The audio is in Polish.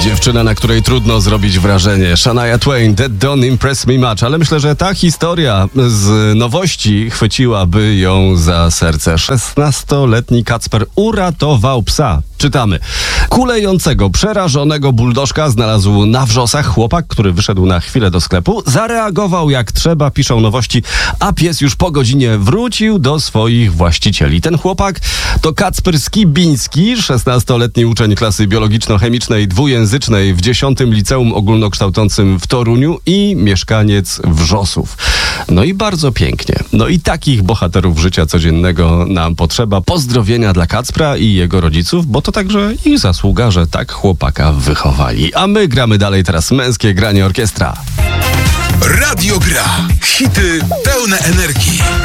Dziewczyna, na której trudno zrobić wrażenie. Shania Twain, That Don't Impress Me Much. Ale myślę, że ta historia z nowości chwyciłaby ją za serce. 16-letni Kacper uratował psa. Czytamy. Kulejącego, przerażonego buldożka znalazł na wrzosach chłopak, który wyszedł na chwilę do sklepu. Zareagował jak trzeba, piszą nowości, a pies już po godzinie wrócił do swoich właścicieli. Ten chłopak to Kacper Skibiński, 16-letni uczeń klasy biologiczno-chemicznej dwujęzycznej w 10. Liceum Ogólnokształcącym w Toruniu i mieszkaniec Wrzosów. No i bardzo pięknie. No i takich bohaterów życia codziennego nam potrzeba. Pozdrowienia dla Kacpra i jego rodziców, bo to także ich zasługa, że tak chłopaka wychowali. A my gramy dalej teraz męskie granie orkiestra. Radio Gra. Hity pełne energii.